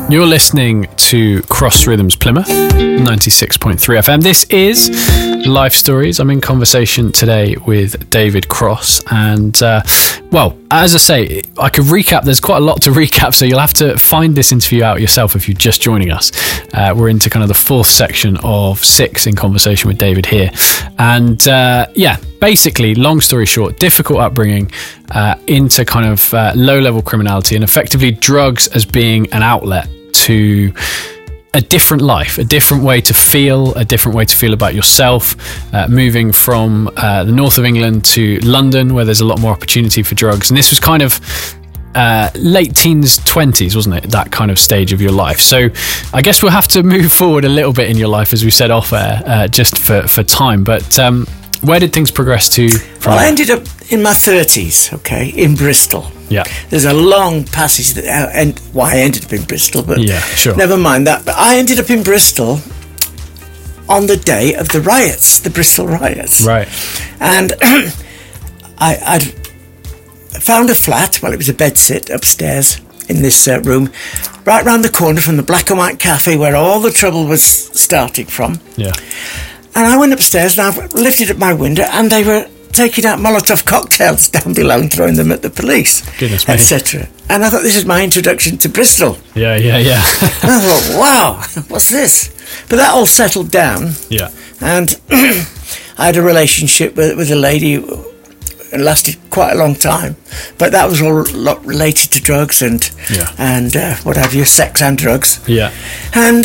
You're listening to Cross Rhythms Plymouth, 96.3 FM. This is Life Stories. I'm in conversation today with David Cross. And, well, as I say, I could recap. There's quite a lot to recap, so you'll have to find this interview out yourself if you're just joining us. We're into kind of the fourth section of 6 in conversation with David here. And, basically, long story short, difficult upbringing into kind of low-level criminality and effectively drugs as being an outlet to a different life, a different way to feel about yourself, moving from the north of England to London, where there's a lot more opportunity for drugs. And this was kind of late teens, 20s, wasn't it? That kind of stage of your life. So I guess we'll have to move forward a little bit in your life, as we said off air, just for time. But where did things progress to? Well, I ended up in my 30s, in Bristol. Yeah. There's a long passage and why I ended up in Bristol, but yeah, sure. Never mind that. But I ended up in Bristol on the day of the riots, the Bristol riots. Right. And I'd found a flat, well, it was a bedsit upstairs in this room, right round the corner from the Black and White Cafe where all the trouble was starting from. Yeah. And I went upstairs and I lifted up my window and they were taking out Molotov cocktails down below and throwing them at the police, etc. And I thought, this is my introduction to Bristol. Yeah. And I thought, wow, what's this? But that all settled down. Yeah. And I had a relationship with a lady who lasted quite a long time. But that was all related to drugs and what have you, sex and drugs. Yeah. And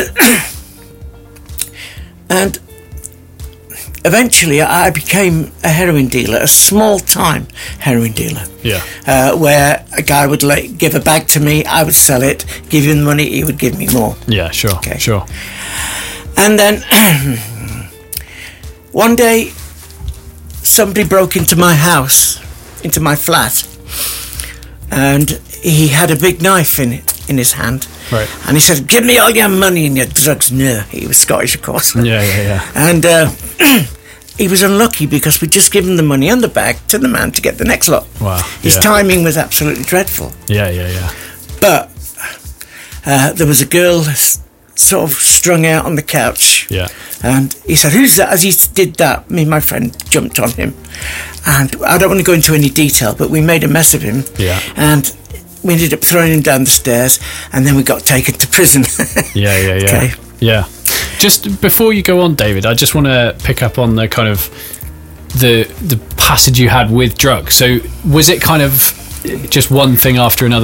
eventually, I became a heroin dealer, a small-time heroin dealer. Yeah. Where a guy would give a bag to me, I would sell it, give him the money, he would give me more. Yeah, sure, sure. And then one day, somebody broke into my house, into my flat, and he had a big knife in his hand. Right. And he said, give me all your money and your drugs. No, he was Scottish, of course. Yeah. And he was unlucky because we'd just given the money and the bag to the man to get the next lot. Wow. His timing was absolutely dreadful. Yeah. But there was a girl sort of strung out on the couch. Yeah. And he said, who's that? As he did that, me and my friend jumped on him. And I don't want to go into any detail, but we made a mess of him. Yeah. And we ended up throwing him down the stairs, and then we got taken to prison. Yeah. Okay. Yeah. Just before you go on, David, I just want to pick up on the kind of the passage you had with drugs. So was it kind of just one thing after another?